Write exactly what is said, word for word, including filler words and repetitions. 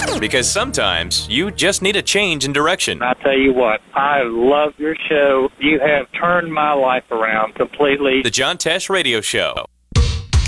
Because sometimes you just need a change in direction. I tell you what, I love your show. You have turned my life around completely. The John Tesh Radio Show.